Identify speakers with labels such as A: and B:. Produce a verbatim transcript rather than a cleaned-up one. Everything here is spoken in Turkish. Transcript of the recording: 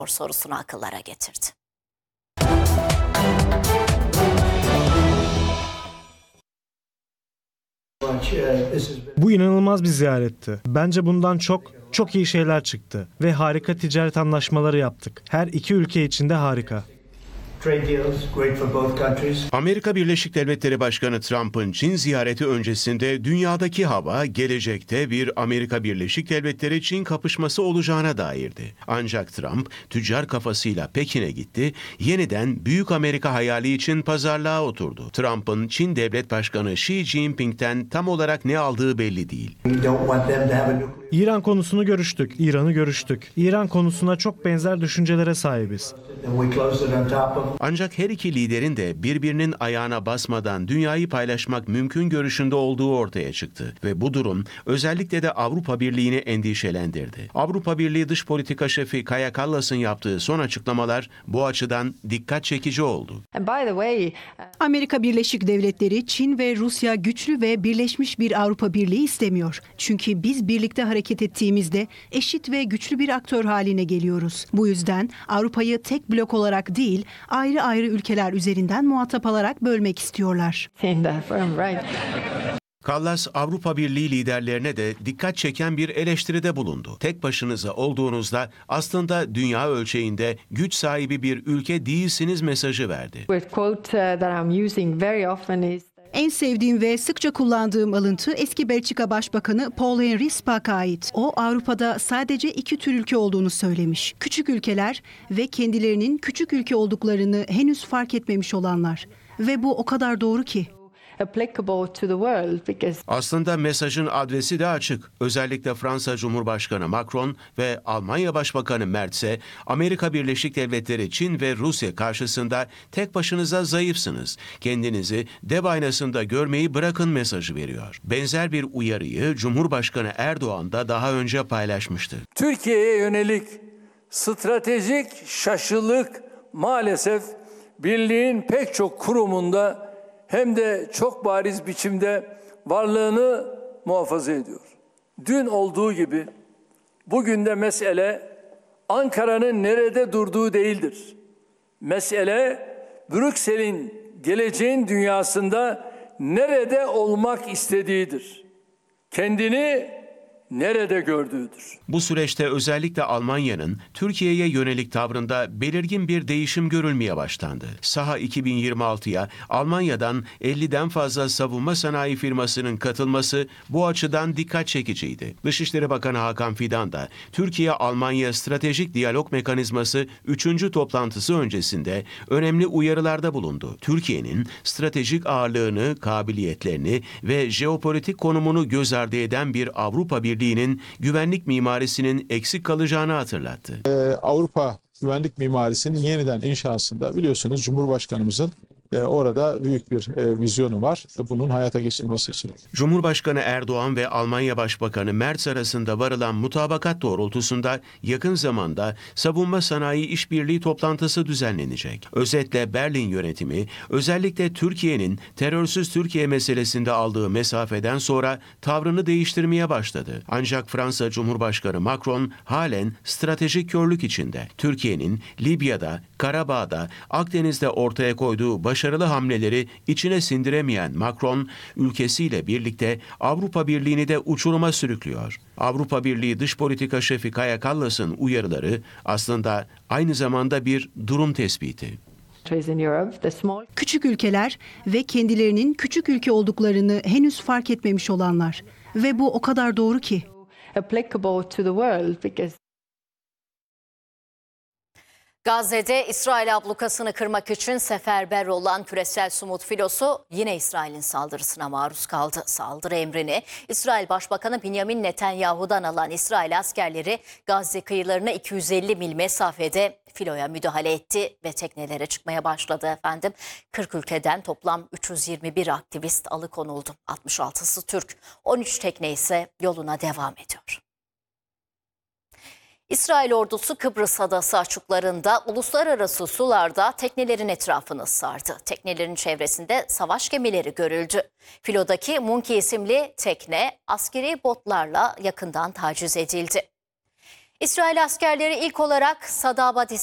A: sorusunu akıllara getirdi.
B: Bu inanılmaz bir ziyaretti. Bence bundan çok çok iyi şeyler çıktı ve harika ticaret anlaşmaları yaptık. Her iki ülke için de harika.
C: Amerika Birleşik Devletleri Başkanı Trump'ın Çin ziyareti öncesinde dünyadaki hava gelecekte bir Amerika Birleşik Devletleri-Çin kapışması olacağına dairdi. Ancak Trump tüccar kafasıyla Pekin'e gitti, yeniden Büyük Amerika hayali için pazarlığa oturdu. Trump'ın Çin Devlet Başkanı Xi Jinping'ten tam olarak ne aldığı belli değil.
B: İran konusunu görüştük, İran'ı görüştük. İran konusuna çok benzer düşüncelere sahibiz.
C: Ancak her iki liderin de birbirinin ayağına basmadan dünyayı paylaşmak mümkün görüşünde olduğu ortaya çıktı. Ve bu durum özellikle de Avrupa Birliği'ni endişelendirdi. Avrupa Birliği Dış Politika Şefi Kaja Kallas'ın yaptığı son açıklamalar bu açıdan dikkat çekici oldu.
D: Amerika Birleşik Devletleri, Çin ve Rusya güçlü ve birleşmiş bir Avrupa Birliği istemiyor. Çünkü biz birlikte hareket ettiğimizde eşit ve güçlü bir aktör haline geliyoruz. Bu yüzden Avrupa'yı tek blok olarak değil, ayrı ayrı ülkeler üzerinden muhatap alarak bölmek istiyorlar.
C: Kallas, Avrupa Birliği liderlerine de dikkat çeken bir eleştiride bulundu. Tek başınıza olduğunuzda aslında dünya ölçeğinde güç sahibi bir ülke değilsiniz mesajı verdi.
D: En sevdiğim ve sıkça kullandığım alıntı eski Belçika Başbakanı Paul-Henri Spaak'a ait. O Avrupa'da sadece iki tür ülke olduğunu söylemiş. Küçük ülkeler ve kendilerinin küçük ülke olduklarını henüz fark etmemiş olanlar. Ve bu o kadar doğru ki.
C: Aslında mesajın adresi de açık. Özellikle Fransa Cumhurbaşkanı Macron ve Almanya Başbakanı Merz'e Amerika Birleşik Devletleri, Çin ve Rusya karşısında tek başınıza zayıfsınız. Kendinizi dev aynasında görmeyi bırakın mesajı veriyor. Benzer bir uyarıyı Cumhurbaşkanı Erdoğan da daha önce paylaşmıştı.
E: Türkiye'ye yönelik stratejik şaşılık maalesef birliğin pek çok kurumunda hem de çok bariz biçimde varlığını muhafaza ediyor. Dün olduğu gibi bugün de mesele Ankara'nın nerede durduğu değildir. Mesele Brüksel'in geleceğin dünyasında nerede olmak istediğidir. Kendini nerede gördüğüdür.
C: Bu süreçte özellikle Almanya'nın Türkiye'ye yönelik tavrında belirgin bir değişim görülmeye başlandı. Saha iki bin yirmi altıya Almanya'dan elliden fazla savunma sanayi firmasının katılması bu açıdan dikkat çekiciydi. Dışişleri Bakanı Hakan Fidan da Türkiye-Almanya Stratejik Diyalog Mekanizması üçüncü toplantısı öncesinde önemli uyarılarda bulundu. Türkiye'nin stratejik ağırlığını, kabiliyetlerini ve jeopolitik konumunu göz ardı eden bir Avrupa Birliği'nin güvenlik mimarisinin eksik kalacağını hatırlattı.
F: Ee, Avrupa güvenlik mimarisinin yeniden inşasında biliyorsunuz Cumhurbaşkanımızın e, orada büyük bir e, vizyonu var. Bunun hayata geçirilmesi için.
C: Cumhurbaşkanı Erdoğan ve Almanya Başbakanı Merz arasında varılan mutabakat doğrultusunda yakın zamanda savunma sanayi işbirliği toplantısı düzenlenecek. Özetle Berlin yönetimi özellikle Türkiye'nin terörsüz Türkiye meselesinde aldığı mesafeden sonra tavrını değiştirmeye başladı. Ancak Fransa Cumhurbaşkanı Macron halen stratejik körlük içinde. Türkiye'nin Libya'da, Karabağ'da, Akdeniz'de ortaya koyduğu başarılı hamleleri içine sindiremeyen Macron, ülkesiyle birlikte Avrupa Birliği'ni de uçuruma sürüklüyor. Avrupa Birliği Dış Politika Şefi Kaja Kallas'ın uyarıları aslında aynı zamanda bir durum tespiti.
D: Küçük ülkeler ve kendilerinin küçük ülke olduklarını henüz fark etmemiş olanlar. Ve bu o kadar doğru ki.
A: Gazze'de İsrail ablukasını kırmak için seferber olan küresel sumut filosu yine İsrail'in saldırısına maruz kaldı. Saldırı emrini İsrail Başbakanı Benjamin Netanyahu'dan alan İsrail askerleri Gazze kıyılarına iki yüz elli mil mesafede filoya müdahale etti ve teknelere çıkmaya başladı efendim. kırk ülkeden toplam üç yüz yirmi bir aktivist alıkonuldu. altmış altısı Türk, on üç tekne ise yoluna devam ediyor. İsrail ordusu Kıbrıs Adası açıklarında uluslararası sularda teknelerin etrafını sardı. Teknelerin çevresinde savaş gemileri görüldü. Filodaki Munki isimli tekne askeri botlarla yakından taciz edildi. İsrail askerleri ilk olarak Sadabat